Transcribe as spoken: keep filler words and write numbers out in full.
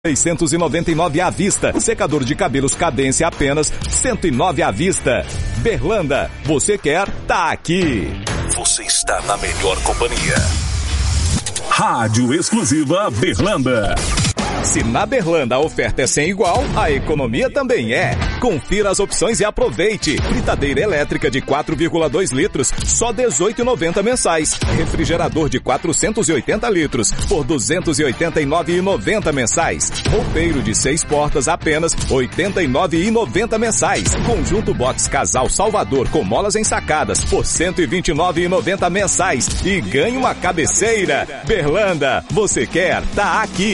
seiscentos e noventa e nove à vista. Secador de cabelos Cadência apenas cento e nove à vista. Berlanda, você quer, tá aqui. Você está na melhor companhia. Rádio Exclusiva Berlanda. Se na Berlanda a oferta é sem igual, a economia também é. Confira as opções e aproveite. Fritadeira elétrica de quatro vírgula dois litros, só dezoito reais e noventa centavos mensais. Refrigerador de quatrocentos e oitenta litros, por duzentos e oitenta e nove reais e noventa centavos mensais. Roupeiro de seis portas, apenas oitenta e nove reais e noventa centavos mensais. Conjunto box Casal Salvador com molas ensacadas, por cento e vinte e nove reais e noventa centavos mensais. E ganhe uma cabeceira. Berlanda, você quer, tá aqui.